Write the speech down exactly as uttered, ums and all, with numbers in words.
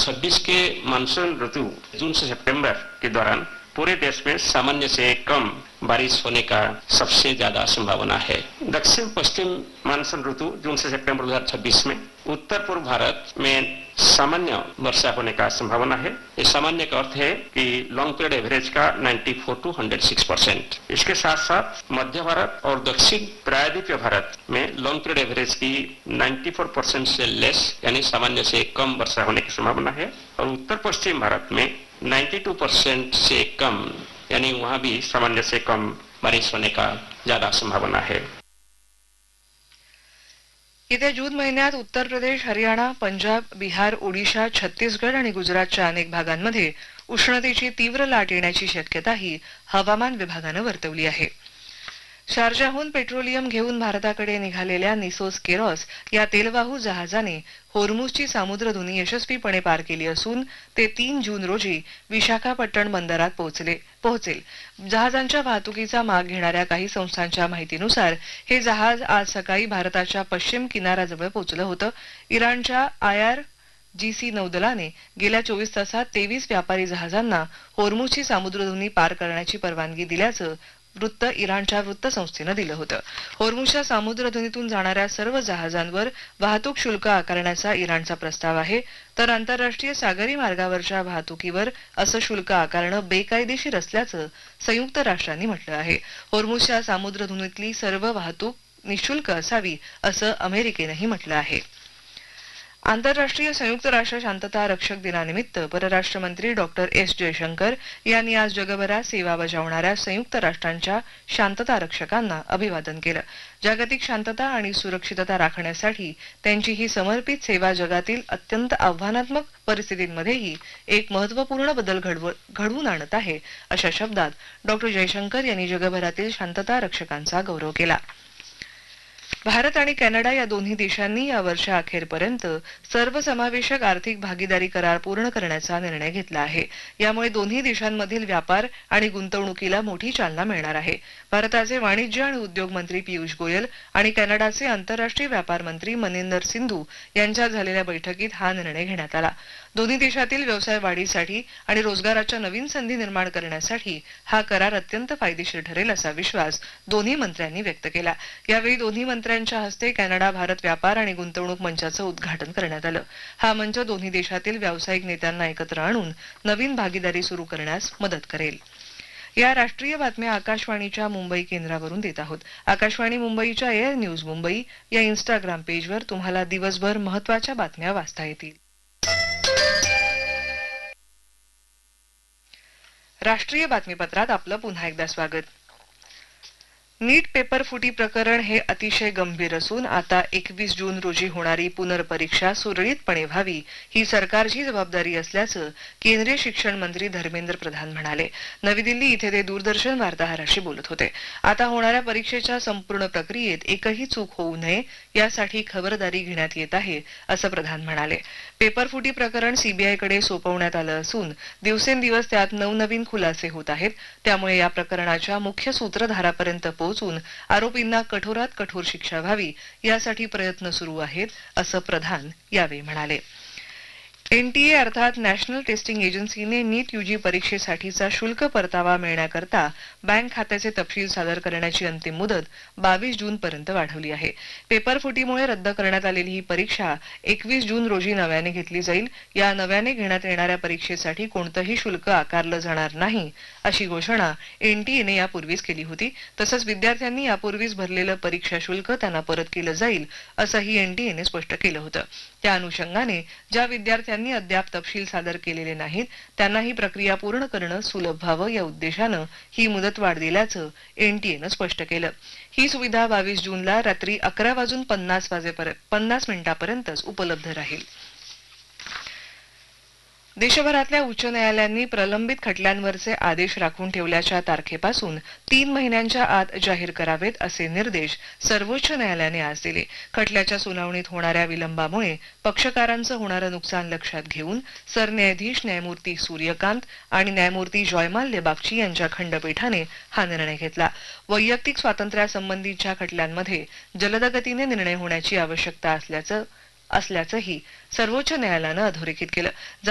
छब्बीस के मानसून ऋतु जून से सितंबर के दौरान पूरे देश में सामान्य से कम बारिश होने का सबसे ज्यादा संभावना है। दक्षिण पश्चिम मानसून ऋतु जून से सितंबर दो हज़ार छब्बीस में उत्तर पूर्व भारत में सामान्य वर्षा होने का संभावना है। इस सामान्य का अर्थ है कि लॉन्ग पीरियड एवरेज का चौरानवे टू एक सौ छह परसेंट। इसके साथ साथ मध्य भारत और दक्षिण प्रायद्वीपीय भारत में लॉन्ग पीरियड एवरेज की चौरानवे परसेंट से लेस यानी सामान्य से कम वर्षा होने की संभावना है और उत्तर पश्चिम भारत में बानवे परसेंट से कम यानी वहां भी सामान्य से कम बारिश होने का ज्यादा संभावना है। येत्या जून महिन्यात उत्तर प्रदेश, हरियाणा, पंजाब, बिहार, ओडिशा, छत्तीसगड आणि गुजरातच्या अनेक भागांमध्ये उष्णतेची तीव्र लाट येण्याची शक्यताही हवामान विभागानं वर्तवली आहे। शारजाहून पेट्रोलियम घेऊन भारताकडे निघालेल्या निसोस केरॉस या तेलवाहू जहाजाने होर्मुझची सामुद्रधुनी यशस्वीपणे पार केली असून ते तीन जून रोजी विशाखापट्टणम बंदरात पोहोचले पोहोचेल। जहाजांच्या वाहतुकीचा माग घेणाऱ्या काही संस्थांच्या माहितीनुसार हे जहाज आज सकाळी भारताच्या पश्चिम किनाऱ्याजवळ पोहोचलं होतं। इराणच्या आयआर जीसी नौदलाने गेल्या चोवीस तासात तेवीस व्यापारी जहाजांना होर्मुझची सामुद्रधुनी पार करण्याची परवानगी दिल्याचं वृत्त इराणच्या वृत्तसंस्थेनं दिलं होतं। होर्मुझच्या सामुद्रधुनीतून जाणाऱ्या सर्व जहाजांवर वाहतूक शुल्क आकारण्याचा इराणचा प्रस्ताव आहे, तर आंतरराष्ट्रीय सागरी मार्गावरच्या वाहतुकीवर असं शुल्क आकारणं बेकायदेशीर असल्याचं संयुक्त राष्ट्रांनी म्हटलं आहे। होर्मुझच्या सामुद्रधुनीतली सर्व वाहतूक निःशुल्क असावी असं अमेरिकेनंही म्हटलं आहे। आंतरराष्ट्रीय संयुक्त राष्ट्र शांतता रक्षक दिनानिमित्त परराष्ट्र मंत्री डॉक्टर एस जयशंकर यांनी आज जगभरात सेवा बजावणाऱ्या संयुक्त राष्ट्रांच्या शांतता रक्षकांना अभिवादन केलं। जागतिक शांतता आणि सुरक्षितता राखण्यासाठी त्यांची ही समर्पित सेवा जगातील अत्यंत आव्हानात्मक परिस्थितींमध्येही एक महत्त्वपूर्ण बदल घडवून आणत आहे, अशा शब्दात डॉक्टर जयशंकर यांनी जगभरातील शांतता रक्षकांचा गौरव केला। भारत आणि कॅनडा या दोन्ही देशांनी या वर्षाअखेरपर्यंत सर्वसमावेशक आर्थिक भागीदारी करार पूर्ण करण्याचा निर्णय घेतला आहे। यामुळे दोन्ही देशांमधील व्यापार आणि गुंतवणुकीला मोठी चालना मिळणार आहे। भारताचे वाणिज्य आणि उद्योग मंत्री पियुष गोयल आणि कॅनडाचे आंतरराष्ट्रीय व्यापार मंत्री मनिंदर सिंधू यांच्यात झालेल्या बैठकीत हा निर्णय घेण्यात आला। दोन्ही देशातील व्यवसाय वाढीसाठी आणि रोजगाराच्या नवीन संधी निर्माण करण्यासाठी हा करार अत्यंत फायदेशीर ठरेल असा विश्वास दोन्ही मंत्र्यांनी व्यक्त केला। यावेळी दोन्ही मंत्र्यांच्या हस्ते कॅनडा भारत व्यापार आणि गुंतवणूक मंचाचं उद्घाटन करण्यात आलं। हा मंच दोन्ही देशातील व्यावसायिक नेत्यांना एकत्र आणून नवीन भागीदारी सुरू करण्यास मदत करेल। या राष्ट्रीय बातम्या आकाशवाणीच्या मुंबई केंद्रावरून देत आहोत। आकाशवाणी मुंबईच्या एअर न्यूज मुंबई या इंस्टाग्राम पेजवर तुम्हाला दिवसभर महत्त्वाच्या बातम्या वाचता येतील। राष्ट्रीय बातमीपत्रात आपलं पुन्हा एकदा स्वागत। नीट पेपर फुटी प्रकरण हे अतिशय गंभीर असून आता एकवीस जून रोजी होणारी पुनर्परीक्षा सुरळीतपणे व्हावी ही सरकारची जबाबदारी असल्याचं केंद्रीय शिक्षण मंत्री धर्मेंद्र प्रधान म्हणाले। नवी दिल्ली इथे ते दूरदर्शन वार्ताहराशी बोलत होते। आता होणाऱ्या परीक्षेच्या संपूर्ण प्रक्रियेत एकही चूक होऊ नये यासाठी खबरदारी घेण्यात येत आहे, असं प्रधान म्हणाले। पेपर फुटी प्रकरण सीबीआयकडे सोपवण्यात आलं असून दिवसेंदिवस त्यात नवनवीन खुलासे होत आहेत। त्यामुळे या प्रकरणाच्या मुख्य सूत्रधारापर्यंत पोहोचून आरोपींना कठोरात कठोर शिक्षा व्हावी यासाठी प्रयत्न सुरू आहेत, असं प्रधान यावेळी म्हणाले। एनटीए अर्थात नॅशनल टेस्टिंग एजन्सीने नीट यूजी परीक्षेसाठीचा शुल्क परतावा मिळण्याकरता बँक खात्याचे तपशील सादर करण्याची अंतिम मुदत बावीस जून पर्यंत वाढवली आहे। पेपर फुटीमुळे रद्द करण्यात आलेली ही परीक्षा एकवीस जून रोजी नव्याने घेतली जाईल। या नव्याने घेण्यात येणाऱ्या परीक्षेसाठी कोणतंही शुल्क आकारलं जाणार नाही, अशी घोषणा एनटीएने यापूर्वीच केली होती। तसंच विद्यार्थ्यांनी यापूर्वीच भरलेलं परीक्षा शुल्क त्यांना परत केलं जाईल, असंही एनटीएने स्पष्ट केलं होतं। त्या अनुषंगाने ज्या विद्यार्थ्यांनी अद्याप तपशील सादर केलेले नाहीत त्यांना ही प्रक्रिया पूर्ण करणं सुलभ व्हावं या उद्देशानं ही मुदतवाढ दिल्याचं एनटीएनं स्पष्ट केलं। ही सुविधा बावीस जूनला रात्री अकरा वाजून पन्नास वाजेपर्यंत पन्नास मिनिटांपर्यंतच उपलब्ध राहील। देशभरातल्या उच्च न्यायालयांनी प्रलंबित खटल्यांवरचे आदेश राखून ठेवल्याच्या तारखेपासून तीन महिन्यांच्या आत जाहीर करावेत असे निर्देश सर्वोच्च न्यायालयाने आज दिले। खटल्याच्या सुनावणीत होणाऱ्या विलंबामुळे पक्षकारांचं होणारं नुकसान लक्षात घेऊन सरन्यायाधीश न्यायमूर्ती सूर्यकांत आणि न्यायमूर्ती जयमाल्य बागची यांच्या खंडपीठाने हा निर्णय घेतला। वैयक्तिक स्वातंत्र्यासंबंधीच्या खटल्यांमध्ये जलद गतीने निर्णय होण्याची आवश्यकता असल्याचं असल्याचंही सर्वोच्च न्यायालयानं अधोरेखित केलं।